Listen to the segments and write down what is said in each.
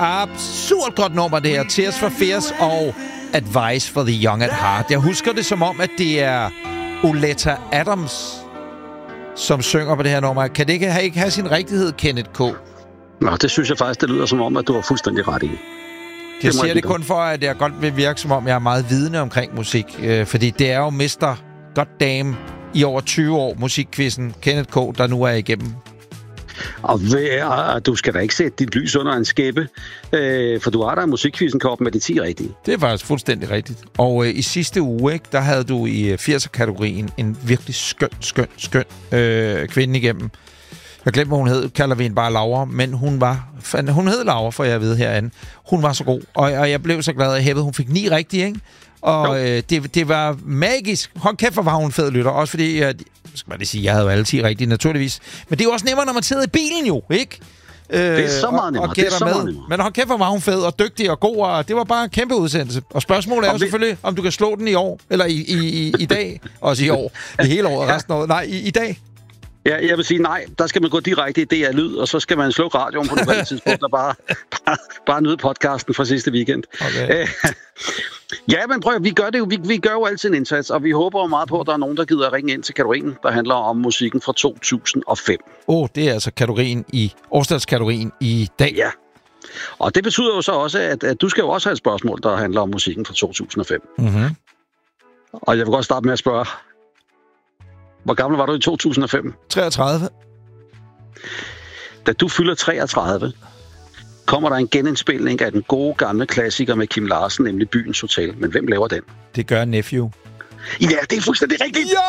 absurd godt nummer, det her. Tears for Fears og Advice for the Young at Heart. Jeg husker det som om, at det er Oleta Adams, som synger på det her nummer. Kan det ikke have sin rigtighed, Kenneth K? Nå, det synes jeg faktisk, det lyder som om, at du har fuldstændig ret i. Jeg siger det kun for, at jeg godt vil virke som om, jeg er meget vidende omkring musik. Fordi det er jo Mr. Goddamn i over 20 år, musikquizzen Kenneth K., der nu er igennem. Og du skal da ikke sætte dit lys under en skæppe, for du har da musikquizzen koppen med de 10 rigtige. Det er faktisk fuldstændig rigtigt. Og i sidste uge, ikke, der havde du i 80'er-kategorien en virkelig skøn kvinde igennem. Jeg glemte, hvad hun hed. Kalder vi hende bare Laura. Men hun hed Laura, for jeg ved herinde. Hun var så god. Og jeg blev så glad af hævet. Hun fik 9 rigtige, ikke? Og det var magisk. Hold kæft, hvor var hun fed lytter. Også fordi, skal man lige sige, jeg havde jo alle 10 rigtige, naturligvis. Men det er jo også nemmere, når man sidder i bilen jo, ikke? Det er så meget nemmere. Det er så meget nemmere. Men hold kæft, hvor var hun fed og dygtig og god. Og det var bare en kæmpe udsendelse. Og spørgsmålet er jo selvfølgelig, om du kan slå den i år. Eller i dag. Også i år. I hele året. Resten af året. Nej, i dag. Ja, jeg vil sige nej. Der skal man gå direkte i DR Lyd, og så skal man slukke radioen på det tidspunkt, og bare nyde podcasten fra sidste weekend. Okay. Ja, men prøv, vi gør jo altid en indsats, og vi håber jo meget på, at der er nogen, der gider ringe ind til kategorien, der handler om musikken fra 2005. Det er altså årsdagskategorien i dag. Ja, og det betyder jo så også, at du skal jo også have et spørgsmål, der handler om musikken fra 2005. Mm-hmm. Og jeg vil godt starte med at spørge, hvor gammel var du i 2005? 33. Da du fylder 33, kommer der en genindspilning af den gode gamle klassiker med Kim Larsen, nemlig Byens Hotel. Men hvem laver den? Det gør Nephew. Ja, det er fuldstændig rigtigt. Ja!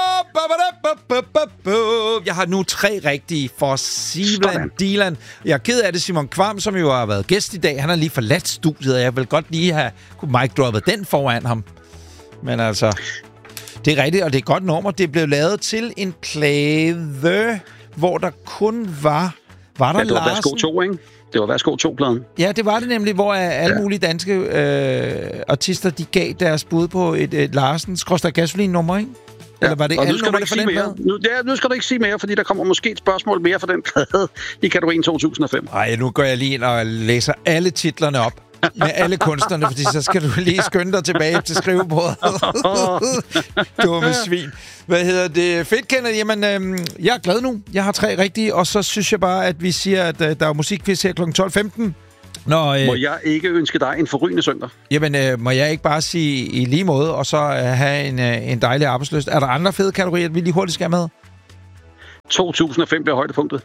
Jeg har nu 3 rigtige for Sivan Dylan. Jeg er ked af det, Simon Kvam, som jo har været gæst i dag. Han har lige forladt studiet, og jeg vil godt lige have mic-droppet den foran ham. Men altså, det er rigtigt, og det er et godt nummer. Det blev lavet til en plade, hvor der kun var der Larsen? Det var Værsgo 2, ikke? Det var Værsgo 2-pladen. Ja, det var det nemlig, hvor alle mulige danske artister, de gav deres bud på et Larsen-gasolin-nummer, ikke? Eller var det alle nummer for den plade? Nu skal du ikke sige mere, fordi der kommer måske et spørgsmål mere for den plade i kategorien 2005. Nej, nu går jeg lige ind og læser alle titlerne op med alle kunstnerne, fordi så skal du lige skynde dig tilbage til skrivebordet. Dumme svin. Hvad hedder det? Fedt, Kenneth. Jamen, jeg er glad nu. Jeg har 3 rigtige, og så synes jeg bare, at vi siger, at der er musikquiz her kl. 12.15. Må jeg ikke ønske dig en forrygende søndag? Jamen, må jeg ikke bare sige i lige måde, og så have en dejlig arbejdslyst? Er der andre fede kategorier, vi lige hurtigt skal med? 2005 bliver højdepunktet.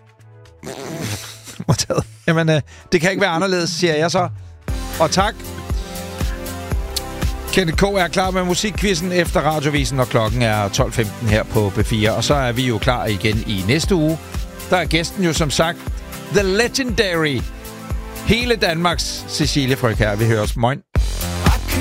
Jamen, det kan ikke være anderledes, siger jeg så. Og tak. Kenneth K. er klar med musikquizzen efter Radiovisen, og klokken er 12.15 her på B4. Og så er vi jo klar igen i næste uge. Der er gæsten jo som sagt The Legendary, hele Danmarks Cecilie Frøkjær. Vi høres. Moin.